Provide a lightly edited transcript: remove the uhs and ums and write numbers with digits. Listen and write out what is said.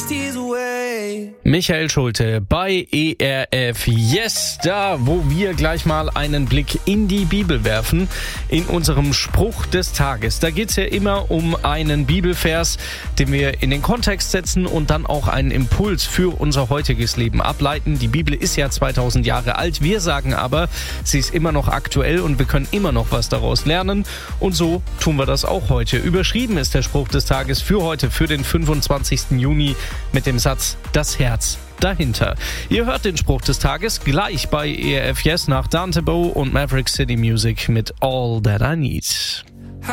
tears away. Michael Schulte bei ERF Yes, da wo wir gleich mal einen Blick in die Bibel werfen, in unserem Spruch des Tages. Da geht's ja immer um einen Bibelvers, den wir in den Kontext setzen und dann auch einen Impuls für unser heutiges Leben ableiten. Die Bibel ist ja 2000 Jahre alt, wir sagen aber, sie ist immer noch aktuell und wir können immer noch was daraus lernen. Und so tun wir das auch heute. Überschrieben ist der Spruch des Tages für heute, für den 25. Juni mit dem Satz, das Herz dahinter. Ihr hört den Spruch des Tages gleich bei ERF Yes nach Dante Bowe und Maverick City Music mit All That I Need.